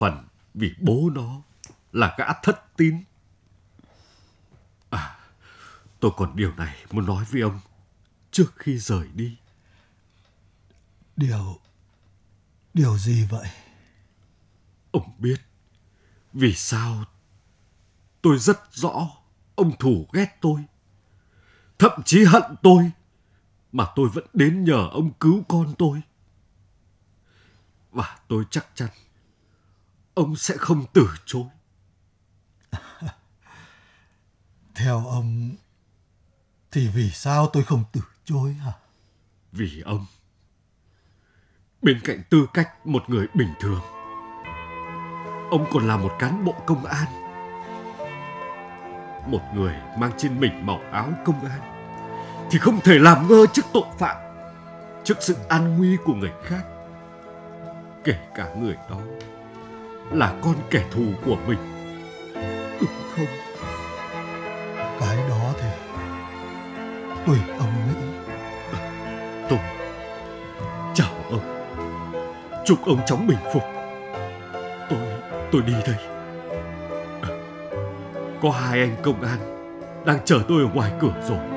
phần vì bố nó là gã thất tín. Tôi còn điều này muốn nói với ông trước khi rời đi. Điều gì vậy? Ông biết vì sao tôi rất rõ ông thù ghét tôi, thậm chí hận tôi, mà tôi vẫn đến nhờ ông cứu con tôi. Và tôi chắc chắn ông sẽ không từ chối. Theo ông thì vì sao tôi không từ chối hả? Vì ông, bên cạnh tư cách một người bình thường, ông còn là một cán bộ công an. Một người mang trên mình màu áo công an thì không thể làm ngơ trước tội phạm, trước sự an nguy của người khác, kể cả người đó là con kẻ thù của mình, đúng không? Cái đó thì tùy ông nghĩ. Tôi chào ông, chúc ông chóng bình phục. Tôi đi đây. Có hai anh công an đang chờ tôi ở ngoài cửa rồi.